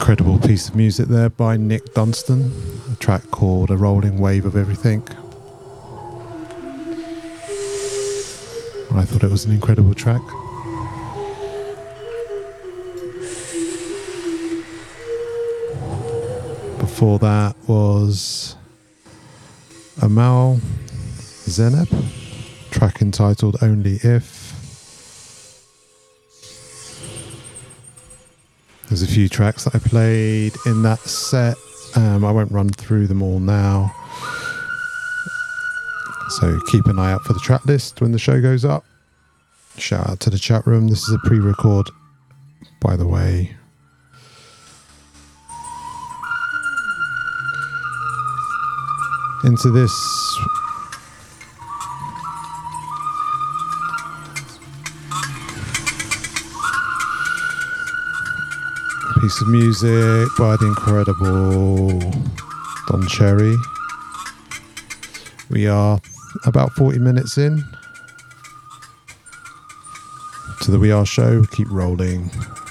Incredible piece of music there by Nick Dunstan, a track called A Rolling Wave of Everything. I thought it was an incredible track. Before that was Amal Zeneb, track entitled Only If. There's a few tracks that I played in that set. I won't run through them all now. So keep an eye out for the track list when the show goes up. Shout out to the chat room. This is a pre-record, by the way. Into this piece of music by the incredible Don Cherry. We are about 40 minutes in to the We Are show. Keep rolling.